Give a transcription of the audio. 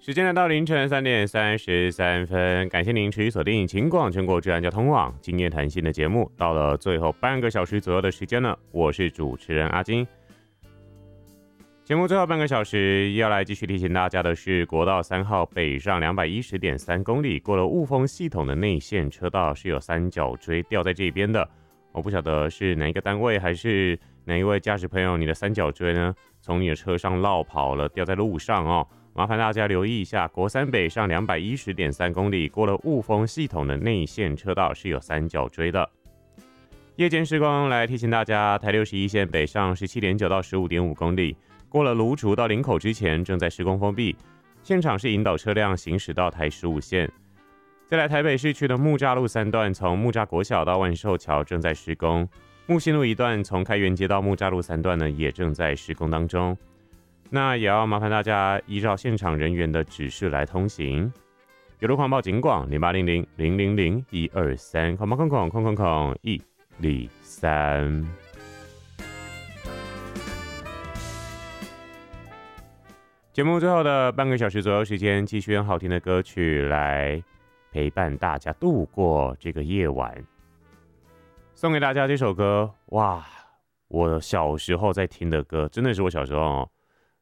时间来到凌晨3:33，感谢您持续锁定秦广全国治安交通网今夜谈心的节目，到了最后半个小时左右的时间了，我是主持人阿金。节目最后半个小时要来继续提醒大家的是，国道3号北上210.3公里，过了雾峰系统的内线车道是有三角锥掉在这边的。我不晓得是哪一个单位还是哪一位驾驶朋友，你的三角锥呢从你的车上落跑了，掉在路上哦。麻烦大家留意一下，国3北上210.3公里，过了雾峰系统的内线车道是有三角锥的。夜间施工来提醒大家，台61线北上17.9到15.5公里，过了芦竹到林口之前正在施工封闭，现场是引导车辆行驶到台15线。再来台北市区的木栅路3段，从木栅国小到万寿桥正在施工，木信路一段从开元街到木栅路3段呢也正在施工当中。那也要麻烦大家依照现场人员的指示来通行。有路况报警广0800000123，空123。节目最后的半个小时左右时间，继续用好听的歌曲来陪伴大家度过这个夜晚。送给大家这首歌，哇！我小时候在听的歌，真的是我小时候